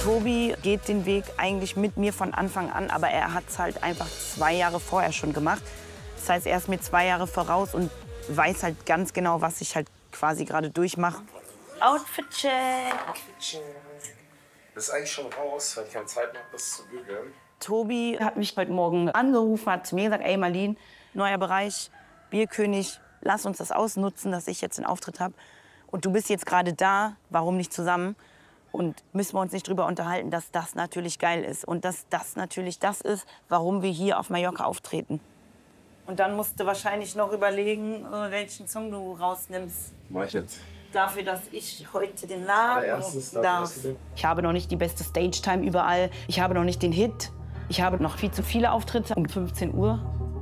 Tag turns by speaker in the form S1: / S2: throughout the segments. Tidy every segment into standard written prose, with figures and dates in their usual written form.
S1: Tobi geht den Weg eigentlich mit mir von Anfang an, aber er hat es halt einfach 2 Jahre vorher schon gemacht. Das heißt, er ist mir 2 Jahre voraus und weiß halt ganz genau, was ich halt quasi gerade durchmache. Outfit-Check.
S2: Das ist eigentlich schon raus, weil ich keine Zeit habe, das zu bügeln.
S1: Tobi hat mich heute Morgen angerufen, hat zu mir gesagt, ey Marlene, neuer Bereich, Bierkönig, lass uns das ausnutzen, dass ich jetzt einen Auftritt habe. Und du bist jetzt gerade da, warum nicht zusammen? Und müssen wir uns nicht drüber unterhalten, dass das natürlich geil ist. Und dass das natürlich das ist, warum wir hier auf Mallorca auftreten. Und dann musst du wahrscheinlich noch überlegen, welchen Song du rausnimmst.
S2: Mach ich jetzt.
S1: Dafür, dass ich heute den Laden darf. Ich habe noch nicht die beste Stage-Time überall. Ich habe noch nicht den Hit. Ich habe noch viel zu viele Auftritte um 15 Uhr.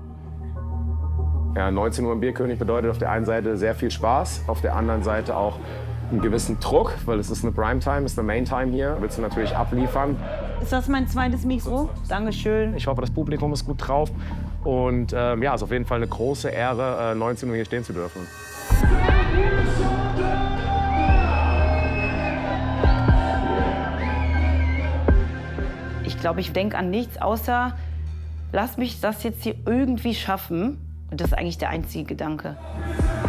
S2: Ja, 19 Uhr im Bierkönig bedeutet auf der einen Seite sehr viel Spaß, auf der anderen Seite auch einen gewissen Druck, weil es ist eine Primetime, es ist eine Maintime hier. Willst du natürlich abliefern.
S1: Ist das mein zweites Mikro? Dankeschön.
S2: Ich hoffe, das Publikum ist gut drauf. Und ja, es ist auf jeden Fall eine große Ehre, 19 Uhr hier stehen zu dürfen.
S1: Ich glaube, ich denke an nichts, außer lass mich das jetzt hier irgendwie schaffen. Und das ist eigentlich der einzige Gedanke.